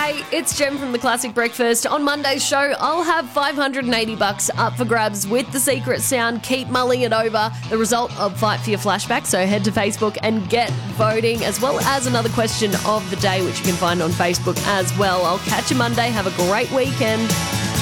Hey, it's Jem from The Classic Breakfast. On Monday's show, I'll have $580 up for grabs with the secret sound. Keep mulling it over. The result of Fight for Your Flashback. So head to Facebook and get voting, as well as another question of the day, which you can find on Facebook as well. I'll catch you Monday. Have a great weekend.